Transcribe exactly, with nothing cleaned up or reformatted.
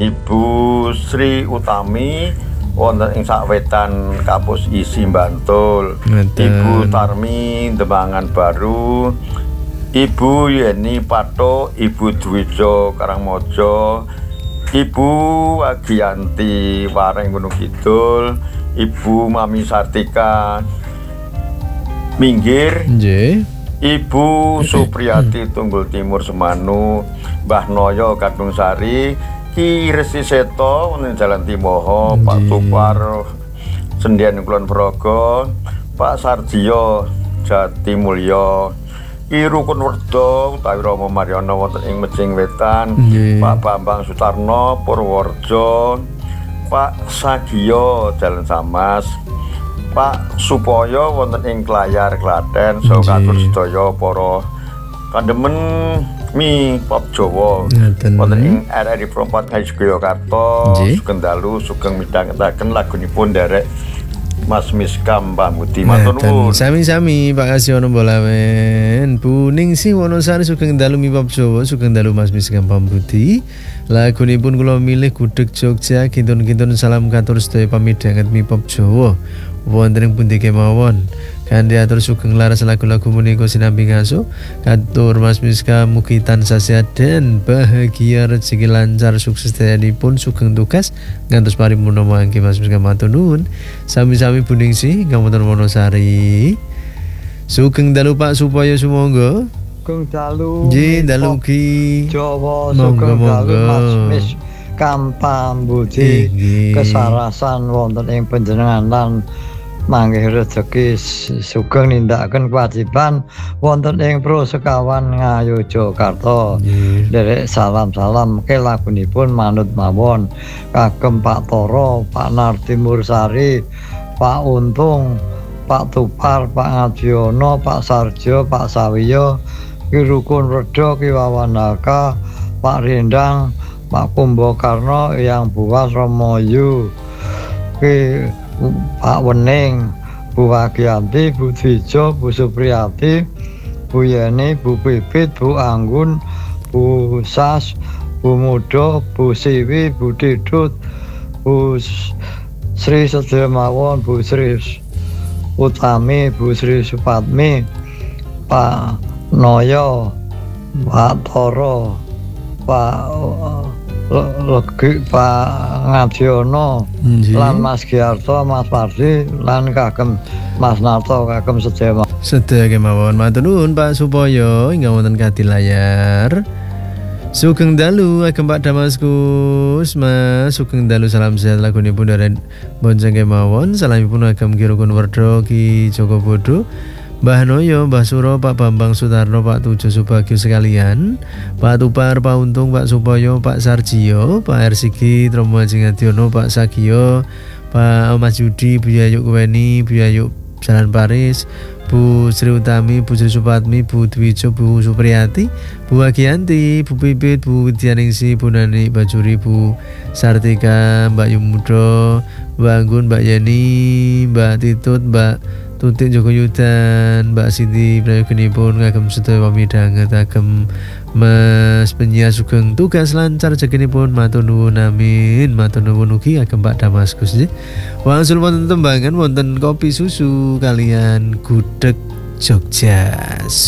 Ibu Sri Utami wonten ing Sawetan Kapus Isi Bantul. Ibu Tarmi Demangan Baru, Ibu Yeni Pato, Ibu Dwijo Karangmojo, Ibu Agianti Wareng Gunung Kidul, Ibu Mami Sartika Minggir, Nggih. Ibu Supriyati Tunggul Timur Semanu, Mbah Noyo Gadung Sari, Ki Resi Seto wonten Jalan Timoho, Pak Tupar Sendian Kulon Progo, Pak Sarjiyo Jati Mulyo, Ki Rukun Werdo utawi Rama Maryono wonten ing Mejing Wetan, Pak Bambang Sutarno Purworejo, Pak Sagiyo Jalan Samas, Pak Supoyo wonten ing Klayar Klaten, saha katur sedaya para kandemen mi pop Jawa wonten ing R R I Prompat Ngayogyakarta. Sugeng dalu sugeng midhangetaken lagunipun derek Mas Miskam Pambuti. Matur nuwun. Sami-sami Pak Kasyono Bolawen. Bu Ningsih Wonosari sugeng dalu mi pop Jawa, sugeng dalu Mas Miskam Pambuti. Lagunipun kula milih Gudeg Jogja, kintun-kintun salam katur sedaya pamidhanget mi pop Jawa. Wonten ing pundi kemawon kanthi atur sugeng laras lagu-lagu menika sinambi ngaso katur Mas Miska mugi tansah sehat dan bahagia, rezeki lancar, sukses dayanipun, sugeng tugas ngantos paripurna mangke. Mas Miska matur nuwun. Sami-sami Bu Ningsih Ngamonten Wonosari. Sugeng dalu Pak Supoyo sumangga. Sugeng dalu. Nggih, dalu ki Jawa, sugeng dalu Mas Miskam Pambuti. Kesarasan wonten ing panjenengan lan manggih rezeki sugeng nindakaken kewajiban wonten ing Pro Sekawan Ngayogyakarta. Derek salam-salam ke lagunipun manut mawon kagem Pak Toro, Pak Nartimur Sari, Pak Untung, Pak Tupar, Pak Ngadiono, Pak Sarjo, Pak Sawiyo, Ki Rukun Werdo, Ki Wawanaka, Pak Rindang, Pak Kumbakarna, Yang Buwas Romoyu, Ki Pak Wening, Bu Agianti, Bu Dwijo, Bu Supriyati, Bu Yeni, Bu Pipit, Bu Anggun, Bu Sas, Bu Mudo, Bu Siwi, Bu Didut, Bu Sri Sedemawon, Bu Sri Utami, Bu Sri Supatmi, Pak Noyo, Pak Toro, Pak Legi, Pak Ngadiono, lan Mas Giarto, Mas Pardi, lan kagem Mas Narto, kagem sedaya sedaya kemawon. Matur nuwun Pak Supoyo ing wonten kadhi layar. Sugeng dalu agem Pak Damaskus, Mas. Sugeng dalu salam sehat lagunipun derek bonceng kemawon. Salamipun agem Ki Rukun Werdo, Ki Joko Bodo, Mbah Noyo, Mbah Suro, Pak Bambang Sutarno, Pak Tujo Subagio sekalian, Pak Tupar, Pak Untung, Pak Supoyo, Pak Sarjiyo, Pak Ersigi, Romo Haji Ngadiono, Pak Sagiyo, Pak Mas Yudi, Bu Yayuk Kuweni, Bu Yayuk Jalan Paris, Bu Sri Utami, Bu Sri Supatmi, Bu Dwijo, Bu Supriyati, Bu Agianti, Bu Pipit, Bu Widyaningsih, Bu Nani Bajuri, Bu Sartika, Mbak Yumudo, Mbak Anggun, Mbak Yeni, Mbak Titut, Mbak Tutik Joko Yudan, Mbak Siti prayoginipun kagem sedaya pamidhanget kagem Mas Penyiar sugeng tugas lancar rezekinipun. Matur nuwun amin. Matur nuwun ugi kagem Pak Damaskus nggih. Wangsul wonten tembangan wonten kopi susu kalian Gudeg Jogja.